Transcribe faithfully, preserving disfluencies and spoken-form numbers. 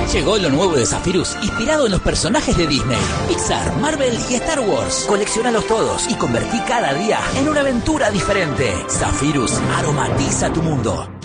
Llegó lo nuevo de Zephyrus, inspirado en los personajes de Disney, Pixar, Marvel y Star Wars. Colecciónalos todos y convertí cada día en una aventura diferente. Zephyrus aromatiza tu mundo.